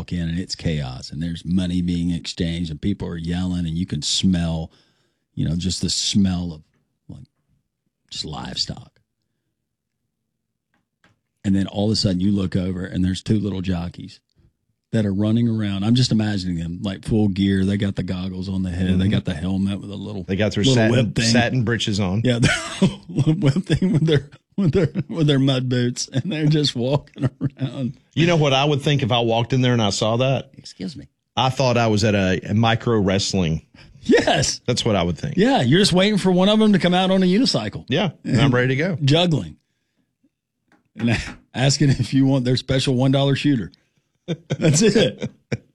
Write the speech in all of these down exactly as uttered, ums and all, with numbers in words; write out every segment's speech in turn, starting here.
walk in and it's chaos and there's money being exchanged and people are yelling and you can smell, you know, just the smell of like just livestock. And then all of a sudden you look over and there's two little jockeys that are running around. I'm just imagining them like full gear. They got the goggles on the head. Mm-hmm. They got the helmet with a little. They got their satin, satin breeches on. Yeah, the little whip thing with their with their with their mud boots, and they're just walking around. You know what I would think if I walked in there and I saw that? Excuse me. I thought I was at a, a micro wrestling. Yes, that's what I would think. Yeah, you're just waiting for one of them to come out on a unicycle. Yeah, and I'm ready to go. Juggling and asking if you want their special one dollar shooter. That's it.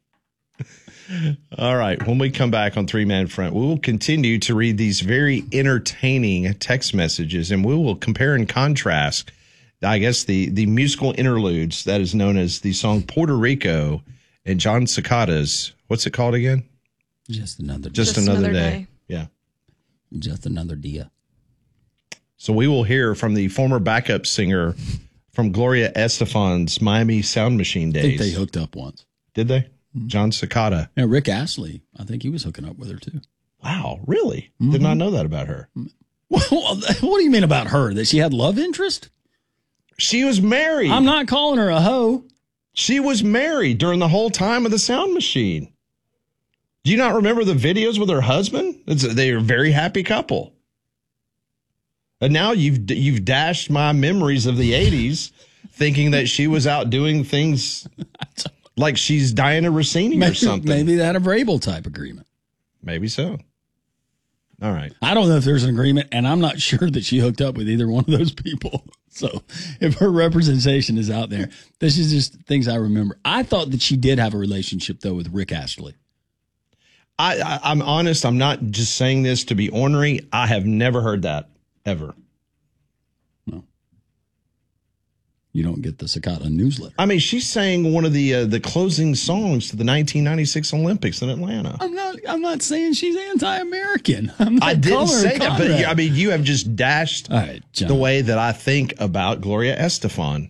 All right. When we come back on Three Man Front, we will continue to read these very entertaining text messages, and we will compare and contrast, I guess, the, the musical interludes that is known as the song Puerto Rico and John Cicada's, what's it called again? Just Another Day. Just, Just another, another day. day. Yeah. Just Another Dia. So we will hear from the former backup singer from Gloria Estefan's Miami Sound Machine days. I think they hooked up once. Did they? Mm-hmm. John Cicada. And Rick Astley, I think he was hooking up with her too. Wow, really? Mm-hmm. Did not know that about her. Well, what do you mean about her? That she had love interest? She was married. I'm not calling her a hoe. She was married during the whole time of the Sound Machine. Do you not remember the videos with her husband? It's, they're a very happy couple. And now you've you've dashed my memories of the eighties, thinking that she was out doing things like she's Diana Rossini maybe, or something. Maybe that a Vrabel type agreement. Maybe so. All right. I don't know if there's an agreement, and I'm not sure that she hooked up with either one of those people. So if her representation is out there, this is just things I remember. I thought that she did have a relationship, though, with Rick Astley. I, I, I'm honest. I'm not just saying this to be ornery. I have never heard that. Ever. No. You don't get the Cicada newsletter. I mean, she sang one of the uh, the closing songs to the nineteen ninety-six Olympics in Atlanta. I'm not I'm not saying she's anti-American. I'm not I didn't say that, but I mean, you have just dashed All right, John. the way that I think about Gloria Estefan.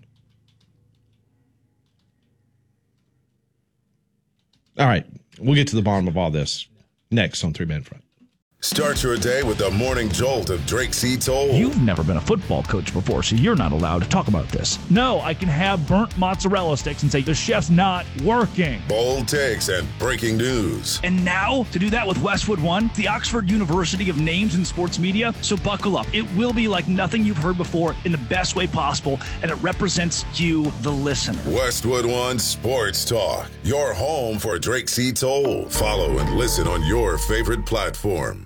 All right. We'll get to the bottom of all this next on Three Man Front. Start your day with the morning jolt of Drake C. Toll. You've never been a football coach before, so you're not allowed to talk about this. No, I can have burnt mozzarella sticks and say, the chef's not working. Bold takes and breaking news. And now, to do that with Westwood One, the Oxford University of Names in Sports Media. So buckle up. It will be like nothing you've heard before in the best way possible, and it represents you, the listener. Westwood One Sports Talk, your home for Drake C. Toll. Follow and listen on your favorite platform.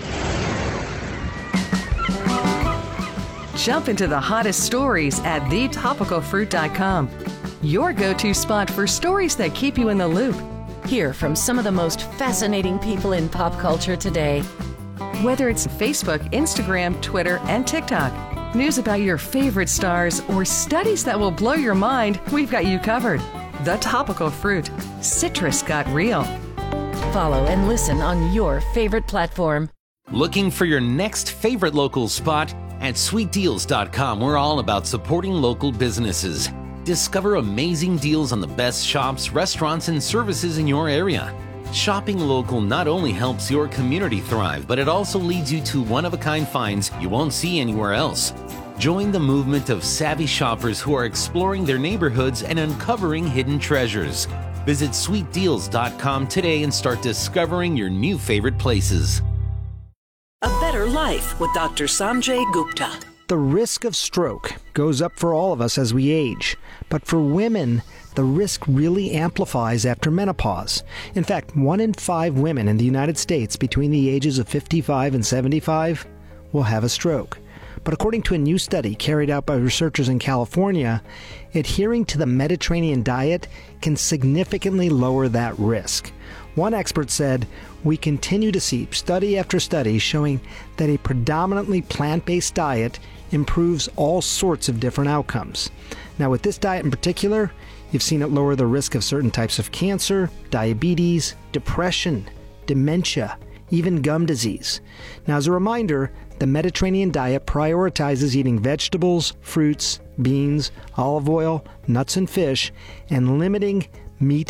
Jump into the hottest stories at the topical fruit dot com. Your go-to spot for stories that keep you in the loop. Hear from some of the most fascinating people in pop culture today. Whether it's Facebook, Instagram, Twitter, and TikTok, news about your favorite stars, or studies that will blow your mind, we've got you covered. The Topical Fruit. Citrus got real. Follow and listen on your favorite platform. Looking for your next favorite local spot? At sweet deals dot com, we're all about supporting local businesses. Discover amazing deals on the best shops, restaurants, and services in your area. Shopping local not only helps your community thrive, but it also leads you to one-of-a-kind finds you won't see anywhere else. Join the movement of savvy shoppers who are exploring their neighborhoods and uncovering hidden treasures. Visit sweet deals dot com today and start discovering your new favorite places. A better life with Doctor Sanjay Gupta. The risk of stroke goes up for all of us as we age, but for women, the risk really amplifies after menopause. In fact, one in five women in the United States between the ages of fifty-five and seventy-five will have a stroke. But according to a new study carried out by researchers in California, adhering to the Mediterranean diet can significantly lower that risk. One expert said, "We continue to see study after study showing that a predominantly plant-based diet improves all sorts of different outcomes." Now, with this diet in particular, you've seen it lower the risk of certain types of cancer, diabetes, depression, dementia, even gum disease. Now, as a reminder, the Mediterranean diet prioritizes eating vegetables, fruits, beans, olive oil, nuts, and fish, and limiting meat